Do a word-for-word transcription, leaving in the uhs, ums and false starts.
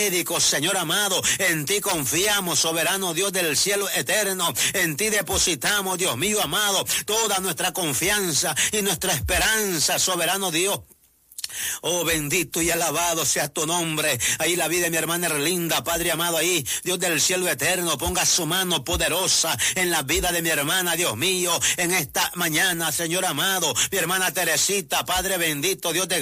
Señor amado, en ti confiamos, soberano Dios del cielo eterno, en ti depositamos, Dios mío amado, toda nuestra confianza y nuestra esperanza, soberano Dios. Oh, bendito y alabado sea tu nombre. Ahí la vida de mi hermana Erlinda, Padre amado, ahí, Dios del cielo eterno, ponga su mano poderosa en la vida de mi hermana, Dios mío, en esta mañana, Señor amado, mi hermana Teresita, Padre bendito, Dios de